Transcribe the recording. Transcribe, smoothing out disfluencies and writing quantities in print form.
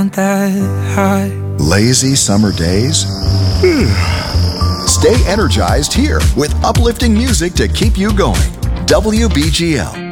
want that high. Lazy summer days? Stay energized here with uplifting music to keep you going. WBGL.